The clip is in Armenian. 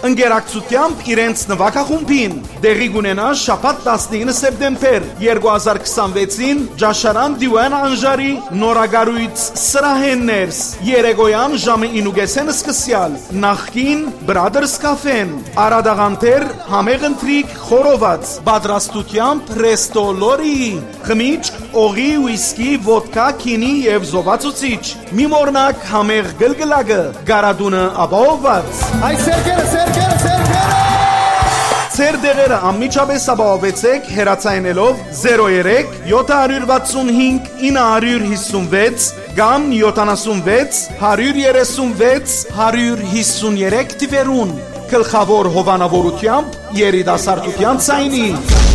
ընկերակցությամբ իրենց նվագախումբին։ Դեղի կունենա շաբաթ 19 սեպտեմբեր 2026-ին Ջաշարան Դիվան Անժարի նորագարույց սրահեններս երեկոյան ժամը 9:30 սկսյալ նախկին Brothers Cafe-ն Արադաղանտեր համեղ ընթրիք խորոված պատրաստությամբ Resto Lori խմիչք օղի ուիսկի ոդկա քինի եւ զովացուցիչ մի մորնակ համեղ գլգլակը գարադունը ապահովված Ay Sergere Ձեր դեղերը անմիջապես ապահովեցեք հեռացայնելով 03 765 956 կամ 76 136 153 թվերուն գլխավոր հովանավորությամբ երիտասարդության ցայնի